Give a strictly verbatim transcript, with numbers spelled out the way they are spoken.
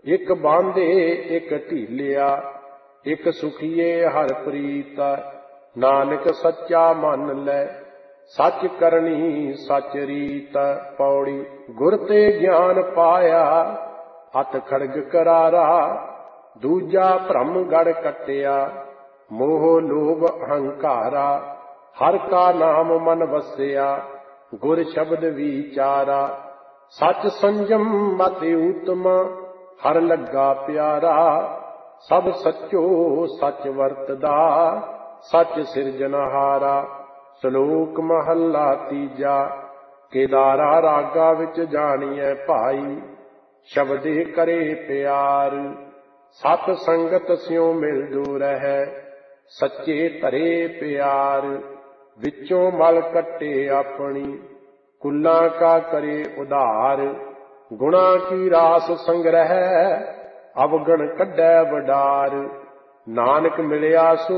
ਇੱਕ ਬਾਂਧੇ ਇੱਕ ਢੀਲਿਆ, ਇੱਕ ਸੁਖੀਏ ਹਰ ਪ੍ਰੀਤ। ਨਾਨਕ ਸੱਚਾ ਮੰਨ ਲੈ, ਸੱਚ ਕਰਨੀ ਸੱਚ ਰੀਤ। ਪੌੜੀ। ਗੁਰ ਤੇ ਗਿਆਨ ਪਾਇਆ, ਅਤ ਖੜਗ ਕਰਾਰਾ। ਦੂਜਾ ਭ੍ਰਮ ਗੜ ਕੱਟਿਆ, ਮੋਹ ਲੋਭ ਅਹੰਕਾਰਾ। ਹਰ ਕਾ ਨਾਮ ਮਨ ਵਸਿਆ, ਗੁਰ ਸ਼ਬਦ ਵਿਚਾਰਾ। ਸੱਚ ਸੰਜਮ ਮਤਿ ਊਤਮ, ਹਰ ਲੱਗਾ ਪਿਆਰਾ। ਸਭ ਸੱਚੋ ਸੱਚ ਵਰਤਦਾ, ਸੱਚ ਸਿਰਜਨਹਾਰਾ। ਸ਼ਲੋਕ ਮਹੱਲਾ ਤੀਜਾ। ਕੇਦਾਰਾ ਰਾਗਾ ਵਿੱਚ ਜਾਣੀਐ ਭਾਈ, ਸ਼ਬਦੇ ਕਰੇ ਪਿਆਰ। ਸਤ ਸੰਗਤ ਸਿਉ ਮਿਲ ਜੋ ਰਹੈ, ਸੱਚੇ ਧਰੇ ਪਿਆਰ। ਵਿੱਚੋਂ ਮਲ ਕੱਟੇ ਆਪਣੀ, ਕੁਲਾਂ ਕਾ ਕਰੇ ਉਧਾਰ। ਗੁਣਾ ਕੀ ਰਾਸ ਸੰਗ੍ਰਹਿ, ਅਵਗਣ ਕੱਢੈ ਵਡਾਰ। ਨਾਨਕ ਮਿਲਿਆ ਸੋ